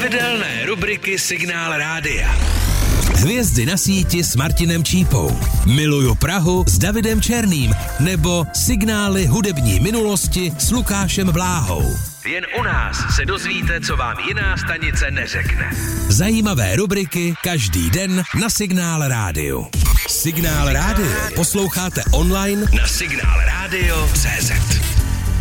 Pravidelné rubriky Signál Rádia. Hvězdy na síti s Martinem Čípou. Miluju Prahu s Davidem Černým. Nebo signály hudební minulosti s Lukášem Bláhou. Jen u nás se dozvíte, co vám jiná stanice neřekne. Zajímavé rubriky každý den na Signál Rádiu. Signál Rádio posloucháte online na signálradio.cz.